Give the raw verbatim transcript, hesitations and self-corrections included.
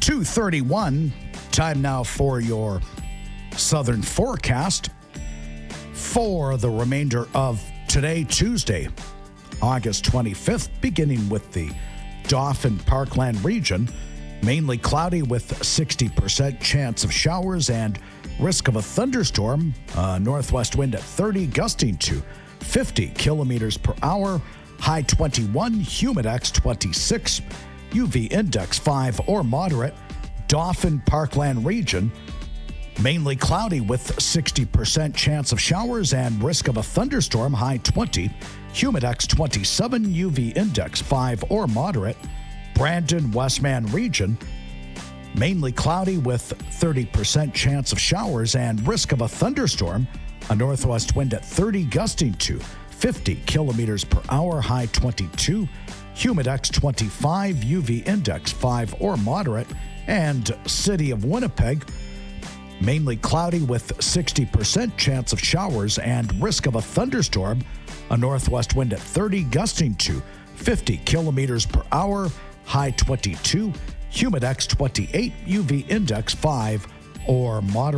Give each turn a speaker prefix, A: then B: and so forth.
A: two thirty-one. Time now for your southern forecast for the remainder of today, Tuesday, August twenty-fifth, beginning with the Dauphin Parkland region. Mainly cloudy with sixty percent chance of showers and risk of a thunderstorm. Uh, northwest wind at thirty, gusting to fifty kilometers per hour. High twenty-one, humidex twenty-six, U V index five or moderate. Dauphin Parkland region, mainly cloudy with sixty percent chance of showers and risk of a thunderstorm. High twenty, humidex twenty-seven, U V index five or moderate. Brandon Westman region, mainly cloudy with thirty percent chance of showers and risk of a thunderstorm. A northwest wind at thirty, gusting to fifty kilometers per hour. High twenty-two, humidex twenty-five, U V index five or moderate. And City of Winnipeg, mainly cloudy with sixty percent chance of showers and risk of a thunderstorm. A northwest wind at thirty, gusting to fifty kilometers per hour. High twenty-two, humidex twenty-eight, U V index five or moderate.